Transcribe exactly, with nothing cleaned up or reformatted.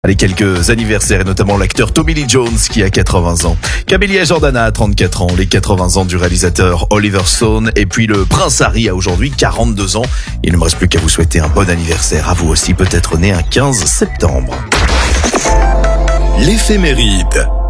Allez, quelques anniversaires et notamment l'acteur Tommy Lee Jones qui a quatre-vingts ans. Camélia Jordana a trente-quatre ans, les quatre-vingts ans du réalisateur Oliver Stone et puis le prince Harry a aujourd'hui quarante-deux ans. Il ne me reste plus qu'à vous souhaiter un bon anniversaire à vous aussi, peut-être né un quinze septembre. L'éphéméride.